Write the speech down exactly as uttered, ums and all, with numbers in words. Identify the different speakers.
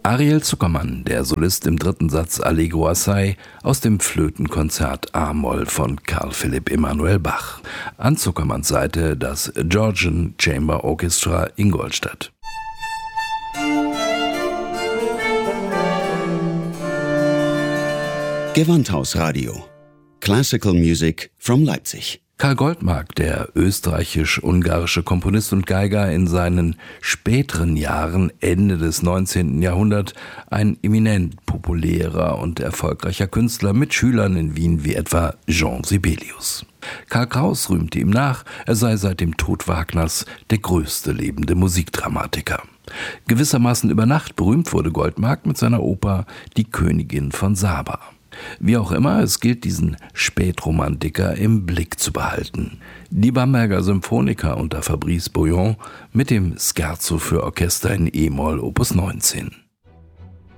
Speaker 1: Ariel Zuckermann, der Solist im dritten Satz Allegro assai aus dem Flötenkonzert A-Moll von Carl Philipp Emanuel Bach. An Zuckermanns Seite das Georgian Chamber Orchestra Ingolstadt.
Speaker 2: Gewandhausradio. Classical Music from Leipzig.
Speaker 1: Karl Goldmark, der österreichisch-ungarische Komponist und Geiger, in seinen späteren Jahren, Ende des neunzehnten Jahrhunderts, ein eminent populärer und erfolgreicher Künstler mit Schülern in Wien wie etwa Jean Sibelius. Karl Kraus rühmte ihm nach, er sei seit dem Tod Wagners der größte lebende Musikdramatiker. Gewissermaßen über Nacht berühmt wurde Goldmark mit seiner Oper Die Königin von Saba. Wie auch immer, es gilt, diesen Spätromantiker im Blick zu behalten. Die Bamberger Symphoniker unter Fabrice Bouillon mit dem Scherzo für Orchester in E-Moll Opus neunzehn.